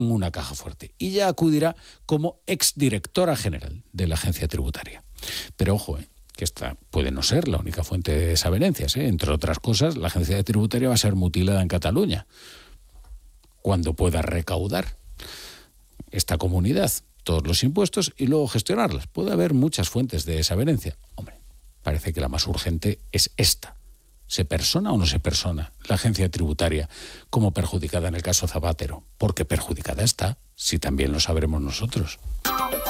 una caja fuerte y ya acudirá como exdirectora general de la agencia tributaria. Pero ojo, que esta puede no ser la única fuente de desavenencias. Entre otras cosas, la agencia tributaria va a ser mutilada en Cataluña cuando pueda recaudar esta comunidad todos los impuestos y luego gestionarlas. Puede haber muchas fuentes de desavenencia. Hombre, parece que la más urgente es esta. ¿Se persona o no se persona la agencia tributaria como perjudicada en el caso Zapatero? Porque perjudicada está, si también lo sabremos nosotros.